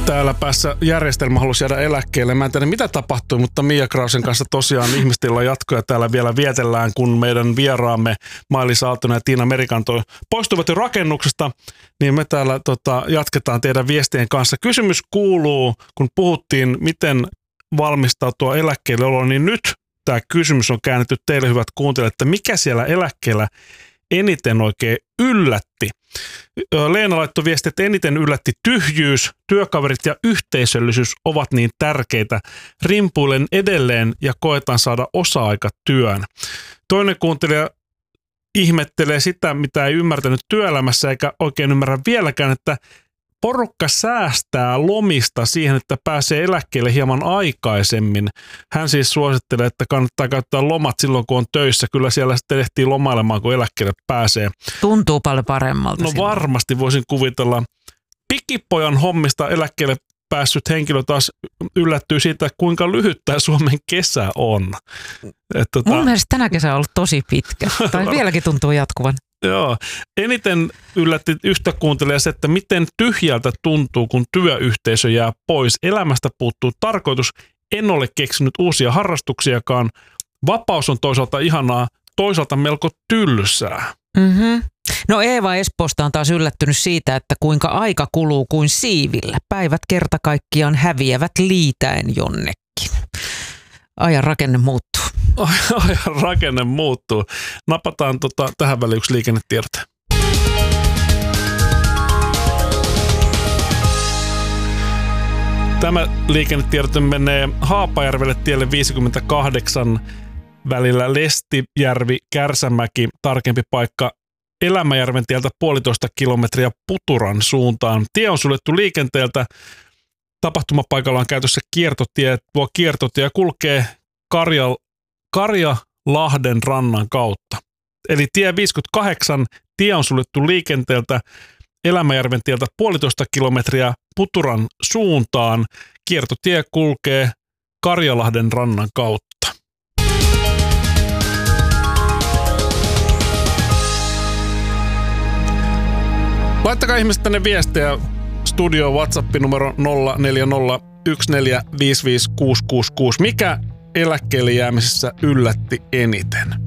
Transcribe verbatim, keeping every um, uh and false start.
Täällä päässä järjestelmä halusi jäädä eläkkeelle. Mä en tiedä, mitä tapahtui, mutta Mia Krausen kanssa tosiaan ihmistillä jatkoja täällä vielä vietellään, kun meidän vieraamme Mailis Aaltonen ja Tiina Merikanto poistuvat jo rakennuksesta, niin me täällä tota, jatketaan teidän viestien kanssa. Kysymys kuuluu, kun puhuttiin, miten valmistautua eläkkeelle oloon, niin nyt tämä kysymys on käännetty teille, hyvät kuuntelijat, että mikä siellä eläkkeellä eniten oikein yllätti. Leena laittoi viesti, että eniten yllätti tyhjyys, työkaverit ja yhteisöllisyys ovat niin tärkeitä. Rimpuilen edelleen ja koetan saada osa-aikatyön. Toinen kuuntelija ihmettelee sitä, mitä ei ymmärtänyt työelämässä eikä oikein ymmärrä vieläkään, että porukka säästää lomista siihen, että pääsee eläkkeelle hieman aikaisemmin. Hän siis suosittelee, että kannattaa käyttää lomat silloin, kun on töissä. Kyllä siellä sitten ehtii lomailemaan, kun eläkkeelle pääsee. Tuntuu paljon paremmalta. No silloin. Varmasti voisin kuvitella. Pikipojan hommista eläkkeelle päässyt henkilö taas yllättyy siitä, kuinka lyhyt tämä Suomen kesä on. Et tota... Mun mielestä tänä kesä on ollut tosi pitkä. Tai vieläkin tuntuu jatkuvan. Joo. Eniten yllätti yhtä kuuntelijaa se, että miten tyhjältä tuntuu, kun työyhteisö jää pois. Elämästä puuttuu tarkoitus. En ole keksinyt uusia harrastuksiakaan. Vapaus on toisaalta ihanaa, toisaalta melko tylsää. Mm-hmm. No Eeva Espoosta on taas yllättynyt siitä, että kuinka aika kuluu kuin siivillä. Päivät kerta kaikkiaan häviävät liitäen jonnekin. Ajan rakenne muuttuu. Ajan rakenne muuttuu. Napataan tota, tähän väliin yksi liikennetiedote. Tämä liikennetiedote menee Haapajärvelle tielle viisikymmentäkahdeksan välillä Lestijärvi-Kärsämäki, tarkempi paikka Elämäjärven tieltä puolitoista kilometriä Puturan suuntaan. Tie on suljettu liikenteeltä. Tapahtumapaikalla on käytössä kiertotie. Tuo kiertotie kulkee Karjal, Karjalahden rannan kautta. Eli tie viisikymmentäkahdeksan, tie on suljettu liikenteeltä Elämäjärven tieltä puolitoista kilometriä Puturan suuntaan. Kiertotie kulkee Karjalahden rannan kautta. Laittakaa ihmiset tänne viestejä studio WhatsApp numero nolla neljä nolla yksi neljä viisi viisi kuusi kuusi kuusi. Mikä eläkkeelle jäämisessä yllätti eniten?